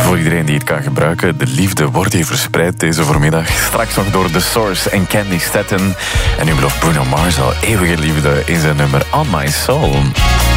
voor iedereen die het kan gebruiken. De liefde wordt hier verspreid deze voormiddag. Straks nog door The Source en Candy Staten. En nu belooft Bruno Mars al eeuwige liefde in zijn nummer On My Soul.